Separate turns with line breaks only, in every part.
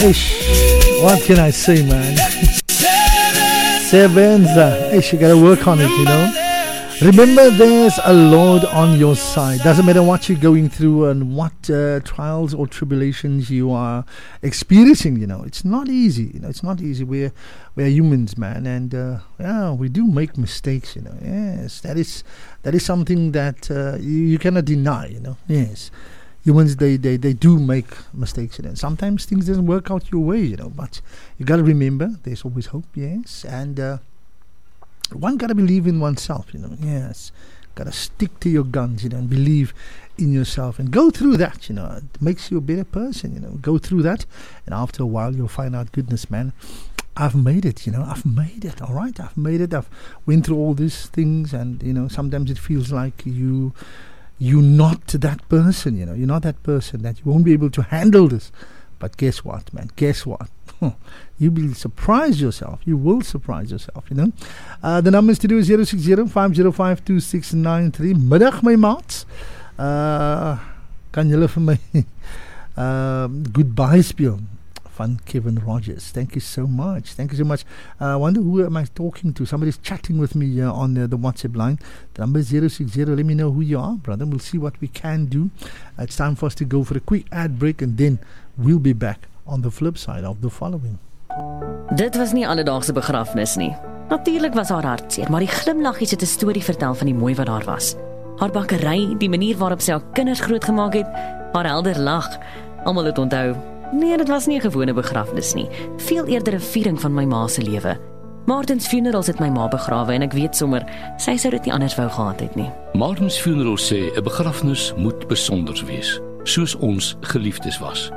Ish, what can I say, man? Sevenza. Ish, you gotta work on it, you know. Remember, there's a Lord on your side. Doesn't matter what you're going through and what trials or tribulations you are experiencing. You know, it's not easy. You know, it's not easy. We're humans, man, and yeah, we do make mistakes. You know, yes, that is something that you cannot deny. You know, yes, humans they do make mistakes, and sometimes things doesn't work out your way. You know, but you got to remember, there's always hope. Yes, and. One gotta believe in oneself, you know. Yes, gotta stick to your guns, you know, and believe in yourself and go through that, you know. It makes you a better person, you know. Go through that, and after a while, you'll find out, goodness, man, I've made it, you know. I've made it, all right. I've made it. I've went through all these things, and you know, sometimes it feels like you're not that person, you know. You're not that person that you won't be able to handle this. But guess what, man? Guess what? You will surprise yourself. You will surprise yourself, you know. The numbers to do is 060-505-2693. Middag, my maats. Kan julle vir my goodbye speel van Kevin Rogers. Thank you so much. Thank you so much. I wonder who am I talking to? Somebody's chatting with me on the WhatsApp line. The number is 060. Let me know who you are, brother. We'll see what we can do. It's time for us to go for a quick ad break, and then we'll be back on the flip side of the following.
Dit was nie alledaagse begrafnis nie. Natuurlik was haar hartseer, maar die glimlaggies het 'n storie vertel van die mooi wat daar was. Haar bakkery, die manier waarop sy haar kinders grootgemaak het, haar helder lag. Almal het onthou. Nee, dit was nie 'n gewone begrafnis nie. Veel eerder 'n viering van my ma se lewe. Martins Funerals het my ma begrawe en ek weet sommer, sy sou dit nie anders wou gehad het nie.
Martins Funerals sê 'n begrafnis moet besonder wees, soos ons geliefdes was.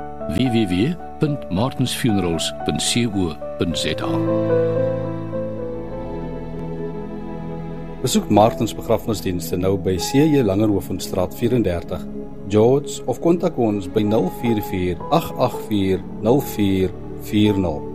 www.martinsfunerals.co.za.
Besoek Martins begrafnisdienste nou by C.J. Langerhovenstraat 34, George, of kontak ons by 044 884 0440.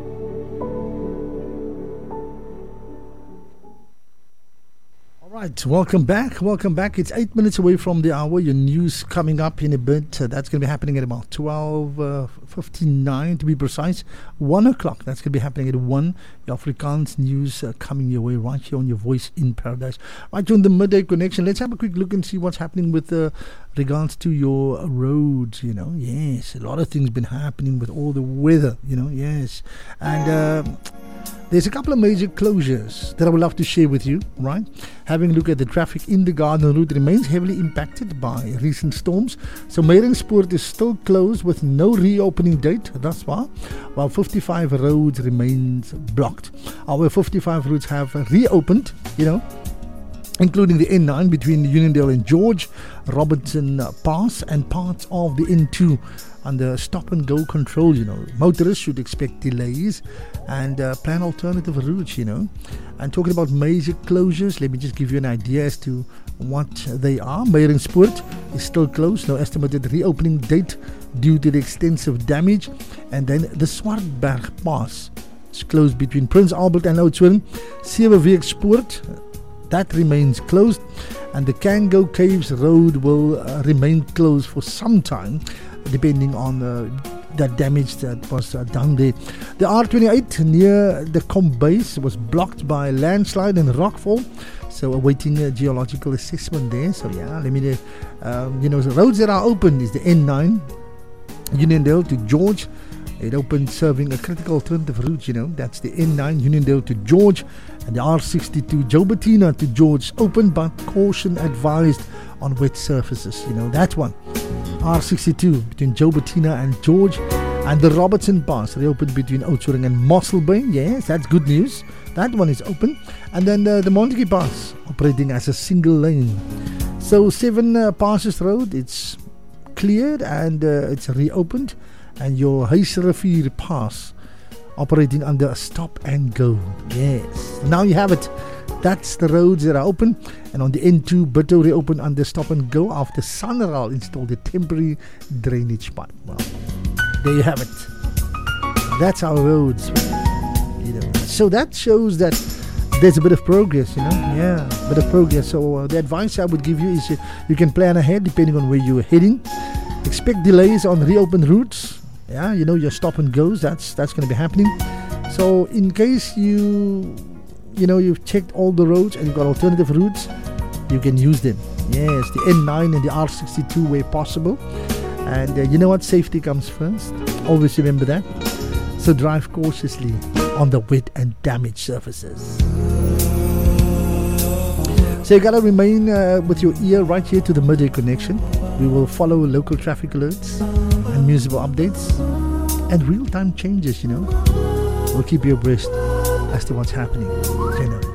Right, welcome back. It's 8 minutes away from the hour. Your news coming up in a bit. That's going to be happening at about 12:59 to be precise. 1 o'clock. That's going to be happening at 1. The Afrikaans news coming your way right here on your Voice in Paradise. Right on the midday connection. Let's have a quick look and see what's happening with regards to your roads. You know, yes, a lot of things been happening with all the weather. You know, yes, and. There's a couple of major closures that I would love to share with you, right? Having a look at the traffic in the Garden Route remains heavily impacted by recent storms. So Meiringspoort is still closed with no reopening date thus far, while 55 roads remains blocked. Our 55 roads have reopened, you know, including the N9 between Uniondale and George, Robertson Pass, and parts of the N2 under stop-and-go control, you know. Motorists should expect delays and plan alternative routes, you know. And talking about major closures, let me just give you an idea as to what they are. Meiringspoort is still closed, no estimated reopening date due to the extensive damage. And then the Swartberg Pass is closed between Prince Albert and Oudtshoorn. Seweweekspoort, that remains closed. And the Kango Caves Road will remain closed for some time, depending on that damage that was done there. The R28 near the Kombuis was blocked by a landslide and rockfall, so awaiting a geological assessment there. So yeah, let me you know, the roads that are open is the N9 Uniondale to George. It opened serving a critical alternative route, you know. That's the N9 Uniondale to George, and the R62 Joubertina to George open, but caution advised on wet surfaces, you know, that one. R62 between Joubertina and George, and the Robertson Pass reopened between Oudtshoorn and Mossel Bay. Yes, that's good news. That one is open. And then the Montague Pass operating as a single lane. So 7 Passes Road, it's cleared and it's reopened. And your Huisrivier Pass operating under a stop and go. Yes, now you have it. That's the roads that are open. And on the N2, Bito reopened under stop and go after Sanral installed a temporary drainage pipe. Well, there you have it. That's our roads. You know. So that shows that there's a bit of progress, you know. Yeah, a bit of progress. So the advice I would give you is you can plan ahead depending on where you're heading. Expect delays on reopened routes. Yeah, your stop and goes. That's going to be happening. So in case you've checked all the roads and you've got alternative routes, you can use them. Yes, the N9 and the R62 where possible. And you know what? Safety comes first. Always remember that. So drive cautiously on the wet and damaged surfaces. So you gotta remain with your ear right here to the Midday Connection. We will follow local traffic alerts and municipal updates and real-time changes, We'll keep you abreast as to what's happening.